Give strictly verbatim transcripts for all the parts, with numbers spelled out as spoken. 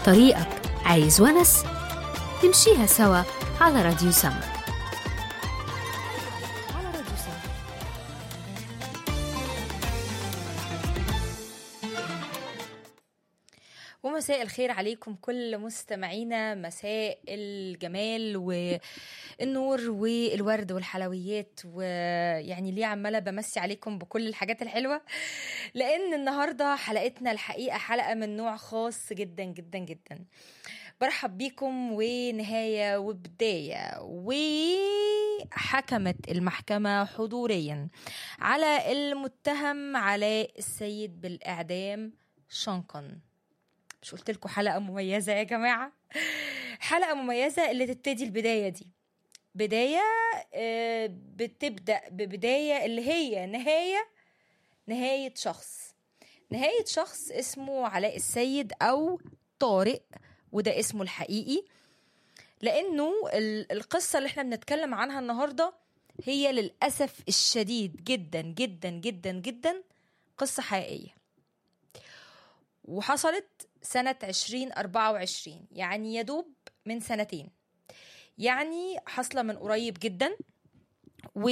طريقك عايز ونس؟ نمشيها سوا على راديو سما. ومساء الخير عليكم كل مستمعينا، مساء الجمال والنور والورد والحلويات، ويعني ليه عمالة بمسي عليكم بكل الحاجات الحلوة، لأن النهاردة حلقتنا الحقيقة حلقة من نوع خاص جدا جدا جدا. برحب بيكم ونهاية وبداية. وحكمت المحكمة حضوريا على المتهم علاء السيد بالإعدام شنقا. مش قلت لكم حلقة مميزة يا جماعة؟ حلقة مميزة اللي تبتدي البداية دي، بداية بتبدأ ببداية اللي هي نهاية نهاية شخص نهاية شخص اسمه علاء السيد أو طارق، وده اسمه الحقيقي، لأنه القصة اللي احنا بنتكلم عنها النهاردة هي للأسف الشديد جدا جدا جدا جدا قصة حقيقية، وحصلت سنة عشرين أربعة وعشرين، يعني يدوب من سنتين، يعني حصلة من قريب جدا. و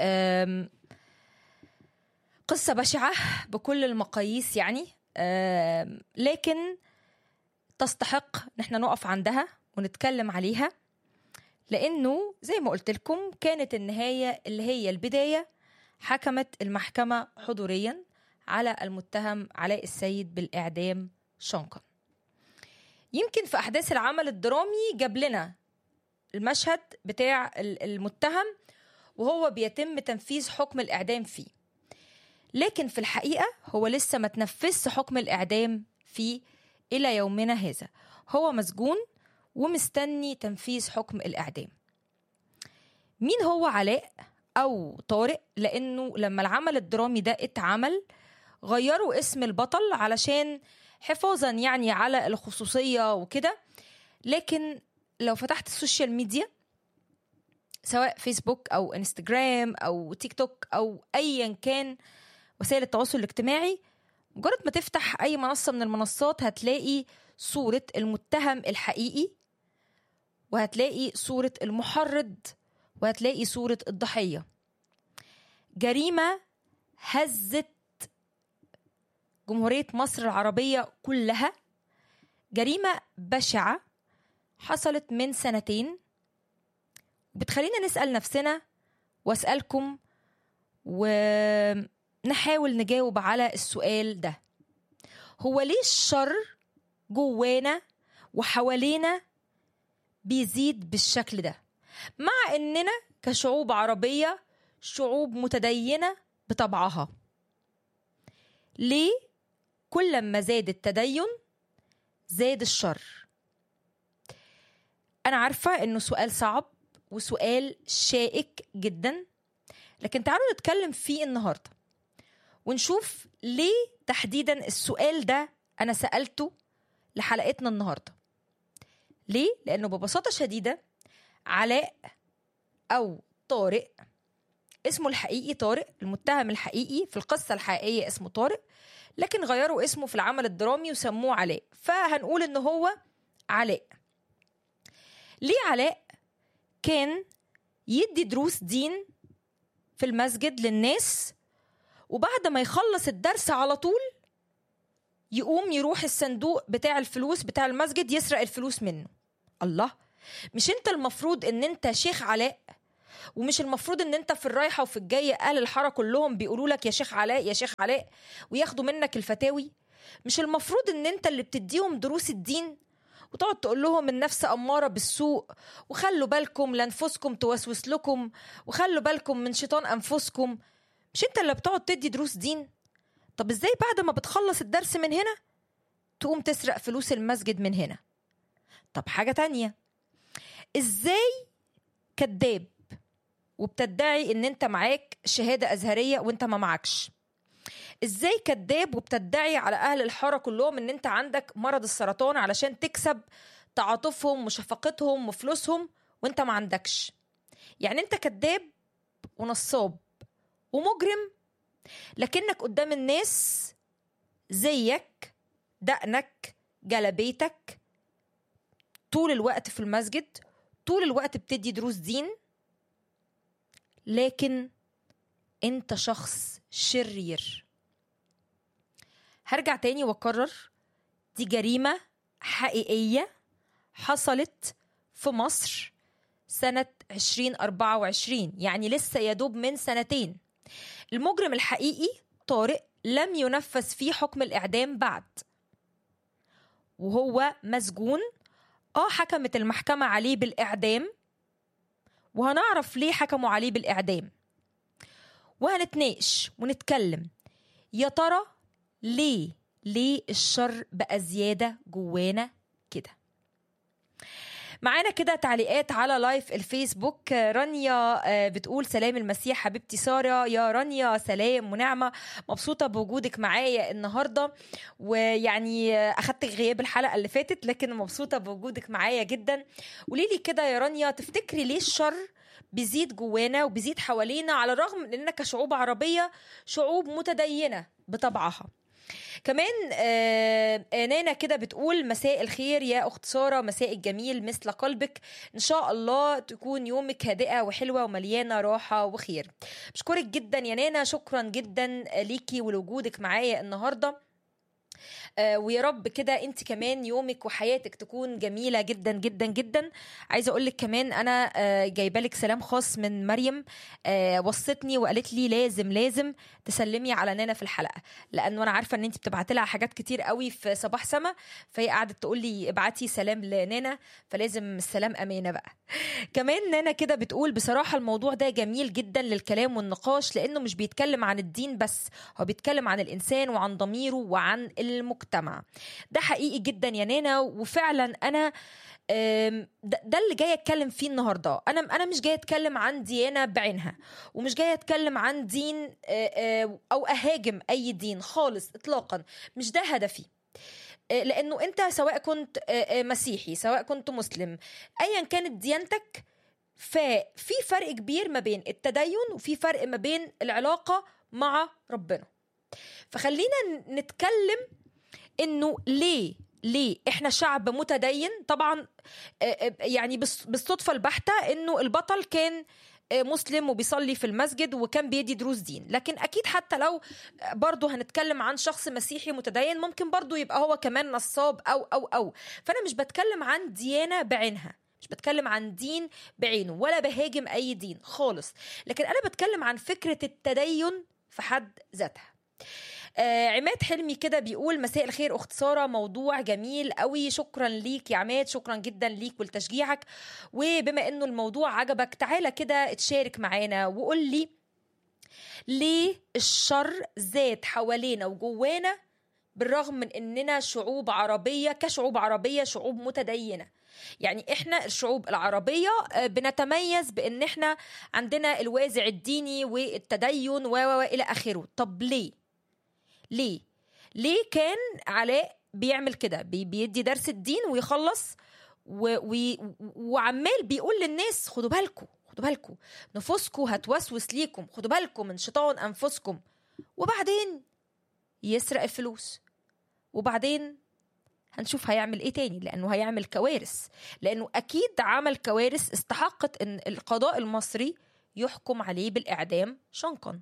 قصة بشعة بكل المقاييس يعني، لكن تستحق نحن نقف عندها ونتكلم عليها، لأنه زي ما قلت لكم كانت النهاية اللي هي البداية. حكمت المحكمة حضوريا على المتهم علاء السيد بالإعدام شنقا. يمكن في أحداث العمل الدرامي جاب لنا المشهد بتاع المتهم وهو بيتم تنفيذ حكم الإعدام فيه، لكن في الحقيقة هو لسه ما تنفذش حكم الإعدام فيه إلى يومنا هذا. هو مسجون ومستني تنفيذ حكم الإعدام. مين هو علاء أو طارق؟ لأنه لما العمل الدرامي ده اتعمل غيروا اسم البطل علشان حفاظا يعني على الخصوصية وكده، لكن لو فتحت السوشيال ميديا سواء فيسبوك أو انستجرام أو تيك توك أو أيا كان وسائل التواصل الاجتماعي، مجرد ما تفتح أي منصة من المنصات هتلاقي صورة المتهم الحقيقي، وهتلاقي صورة المحرض، وهتلاقي صورة الضحية. جريمة هزت جمهورية مصر العربية كلها، جريمة بشعة حصلت من سنتين، بتخلينا نسأل نفسنا واسألكم ونحاول نجاوب على السؤال ده: هو ليه الشر جوانا وحوالينا بيزيد بالشكل ده، مع اننا كشعوب عربية شعوب متدينة بطبعها؟ ليه كل ما زاد التدين زاد الشر؟ أنا عارفة إنه سؤال صعب وسؤال شائك جدا، لكن تعالوا نتكلم فيه النهاردة ونشوف ليه تحديدا السؤال ده أنا سألته لحلقتنا النهاردة. ليه؟ لأنه ببساطة شديدة علاء أو طارق، اسمه الحقيقي طارق، المتهم الحقيقي في القصة الحقيقية اسمه طارق، لكن غيروا اسمه في العمل الدرامي وسموه علاء، فهنقول إنه هو علاء. ليه علاء كان يدي دروس دين في المسجد للناس، وبعد ما يخلص الدرس على طول يقوم يروح الصندوق بتاع الفلوس بتاع المسجد يسرق الفلوس منه؟ الله، مش انت المفروض ان انت شيخ علاء؟ ومش المفروض ان انت في الرايحة وفي الجاية اهل الحارة كلهم بيقولوا لك يا شيخ علاء يا شيخ علاء وياخدوا منك الفتاوي؟ مش المفروض ان انت اللي بتديهم دروس الدين وتقعد تقول لهم النفس أمارة بالسوء، وخلوا بالكم لأنفسكم توسوس لكم، وخلوا بالكم من شيطان أنفسكم؟ مش انت اللي بتقعد تدي دروس دين؟ طب ازاي بعد ما بتخلص الدرس من هنا تقوم تسرق فلوس المسجد من هنا؟ طب حاجة تانية، ازاي كذاب وبتدعي ان انت معاك شهادة أزهرية وانت ما معكش؟ ازاي كذاب وبتدعي على اهل الحارة كلهم ان انت عندك مرض السرطان علشان تكسب تعاطفهم وشفقتهم وفلوسهم وانت ما عندكش؟ يعني انت كذاب ونصاب ومجرم، لكنك قدام الناس زيك، دقنك، جلبيتك، طول الوقت في المسجد، طول الوقت بتدي دروس دين، لكن انت شخص شرير. هرجع تاني واكرر، دي جريمة حقيقية حصلت في مصر سنة عشرين أربعة وعشرين، يعني لسه يدوب من سنتين. المجرم الحقيقي طارق لم ينفذ فيه حكم الإعدام بعد، وهو مسجون. اه حكمت المحكمة عليه بالإعدام، وهنعرف ليه حكموا عليه بالإعدام، وهنتناقش ونتكلم يا ترى ليه ليه الشر بقى زيادة جوانا كده. معانا كده تعليقات على لايف الفيسبوك. رانيا بتقول سلام المسيح حبيبتي سارة. يا رانيا سلام ونعمة، مبسوطة بوجودك معايا النهاردة، ويعني أخدت غياب الحلقة اللي فاتت لكن مبسوطة بوجودك معايا جدا. قوليلي كده يا رانيا، تفتكري ليه الشر بيزيد جوانا وبيزيد حوالينا على الرغم من إننا كشعوب عربية شعوب متدينة بطبعها؟ كمان آه نانا كده بتقول مساء الخير يا أخت سارة، مساء الجميل مثل قلبك، إن شاء الله تكون يومك هادئة وحلوة ومليانة راحة وخير. بشكرك جدا يا نانا، شكرا جدا ليكي ولوجودك معايا النهاردة. آه ويا رب كده انت كمان يومك وحياتك تكون جميله جدا جدا جدا. عايزه اقول لك كمان انا آه جايبه لك سلام خاص من مريم، آه وصتني وقالت لي لازم لازم تسلمي على نانا في الحلقه، لانه انا عارفه ان انت بتبعتي لها حاجات كتير قوي في صباح سما، فهي قعدت تقول لي ابعتي سلام لنانا، فلازم السلام امانه بقى. كمان نانا كده بتقول بصراحه الموضوع ده جميل جدا للكلام والنقاش، لانه مش بيتكلم عن الدين بس، هو بيتكلم عن الانسان وعن ضميره وعن المجتمع. ده حقيقي جدا يا نانا، وفعلا انا ده اللي جاي اتكلم فيه النهارده. انا انا مش جاي اتكلم عن ديانه بعينها، ومش جاي اتكلم عن دين او اهاجم اي دين خالص اطلاقا، مش ده هدفي. لانه انت سواء كنت مسيحي سواء كنت مسلم ايا كانت ديانتك، ففي فرق كبير ما بين التدين وفي فرق ما بين العلاقه مع ربنا. فخلينا نتكلم انه ليه ليه احنا شعب متدين. طبعا يعني بالصدفه البحته انه البطل كان مسلم وبيصلي في المسجد وكان بيدي دروس دين، لكن اكيد حتى لو برضو هنتكلم عن شخص مسيحي متدين ممكن برضو يبقى هو كمان نصاب او او او فانا مش بتكلم عن ديانه بعينها، مش بتكلم عن دين بعينه، ولا بهاجم اي دين خالص، لكن انا بتكلم عن فكره التدين في حد ذاتها. آه عماد حلمي كده بيقول مساء الخير أخت سارة، موضوع جميل قوي، شكرا ليك يا عماد، شكرا جدا ليك ولتشجيعك. وبما انه الموضوع عجبك تعالى كده اتشارك معانا وقول لي ليه الشر زاد حوالينا وجوانا بالرغم من اننا شعوب عربية، كشعوب عربية شعوب متدينة. يعني احنا الشعوب العربية بنتميز بان احنا عندنا الوازع الديني والتدين والى اخره. طب ليه ليه ليه كان علاء بيعمل كده، بي بيدي درس الدين ويخلص و... و... وعمال بيقول للناس خدوا بالكم خدوا بالكم نفوسكم هتوسوس ليكم، خدوا بالكم من شيطان انفسكم، وبعدين يسرق الفلوس، وبعدين هنشوف هيعمل ايه تاني، لانه هيعمل كوارث، لانه اكيد عمل كوارث استحقت ان القضاء المصري يحكم عليه بالاعدام شنقا.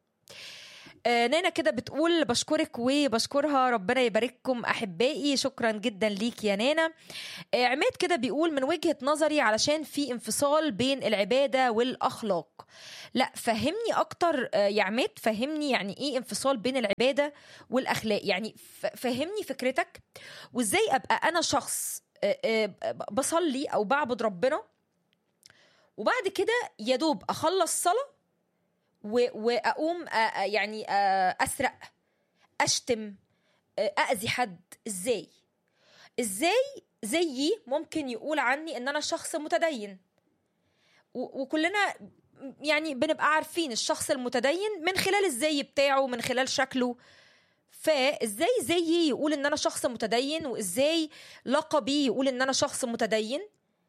آه نانا كده بتقول بشكرك وبشكرها، ربنا يبارككم أحبائي، شكرا جدا ليك يا نانا. آه عماد كده بيقول من وجهة نظري علشان في انفصال بين العبادة والأخلاق. لا فهمني أكتر آه يا عماد، فهمني يعني إيه انفصال بين العبادة والأخلاق، يعني فهمني فكرتك، وإزاي أبقى أنا شخص آه آه بصلي أو بعبد ربنا وبعد كده يدوب أخلص صلاة واقوم يعني اسرق اشتم اذي حد. ازاي ازاي زيي ممكن يقول عني ان انا شخص متدين؟ وكلنا يعني بنبقى عارفين الشخص المتدين من خلال الزي بتاعه، من خلال شكله. فازاي زيي يقول ان انا شخص متدين، وازاي لقبي يقول ان انا شخص متدين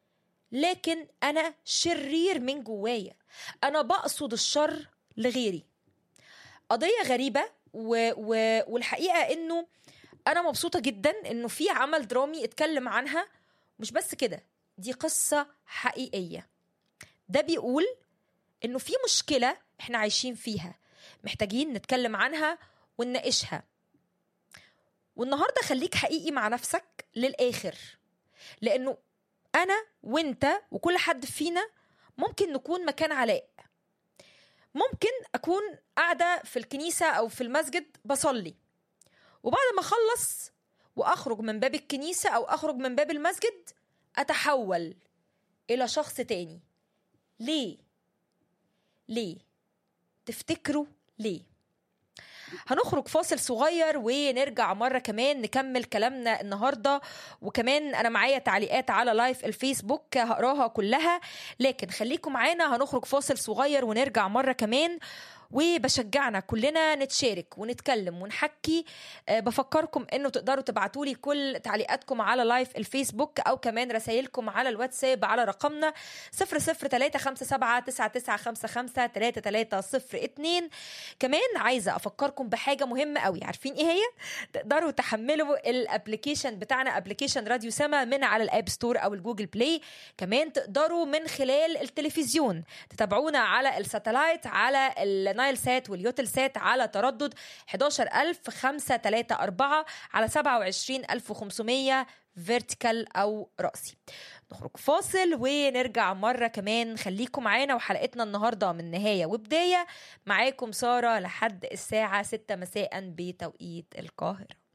لكن انا شرير من جوايا، انا بقصد الشر لغيري؟ قضية غريبة و... و... والحقيقة انه انا مبسوطة جدا انه في عمل درامي اتكلم عنها مش بس كده، دي قصة حقيقية. ده بيقول إنه في مشكلة إحنا عايشين فيها محتاجين نتكلم عنها ونناقشها. والنهاردة خليك حقيقي مع نفسك للآخر، لأنه أنا وإنت وكل حد فينا ممكن نكون مكان علاء. ممكن أكون قاعدة في الكنيسة أو في المسجد بصلي، وبعد ما أخلص وأخرج من باب الكنيسة أو أخرج من باب المسجد أتحول إلى شخص تاني. ليه؟ ليه؟ تفتكروا ليه؟ هنخرج فاصل صغير ونرجع مرة كمان نكمل كلامنا النهاردة. وكمان أنا معايا تعليقات على لايف الفيسبوك هقراها كلها، لكن خليكم معانا. هنخرج فاصل صغير ونرجع مرة كمان، وبشجعنا كلنا نتشارك ونتكلم ونحكي. أه بفكركم انه تقدروا تبعتوا لي كل تعليقاتكم على لايف الفيسبوك او كمان رسائلكم على الواتساب على رقمنا صفر صفر تلاتة خمسة سبعة تسعة تسعة خمسة خمسة تلاتة تلاتة صفر اتنين. كمان عايزة افكركم بحاجة مهمة قوي. عارفين ايه هي؟ تقدروا تحملوا الابليكيشن بتاعنا، ابليكيشن راديو سما، من على الاب ستور او الجوجل بلاي. كمان تقدروا من خلال التلفزيون تتابعونا على الساتلايت على ال نايل سات واليوتل سات على تردد حداشر ألف وخمسة تلاتة أربعة على سبعة وعشرين ألف وخمسمية فيرتيكال أو رأسي. نخرج فاصل ونرجع مرة كمان. خليكم معانا، وحلقتنا النهاردة من نهاية وبداية. معاكم سارة لحد الساعة ستة مساء بتوقيت القاهرة.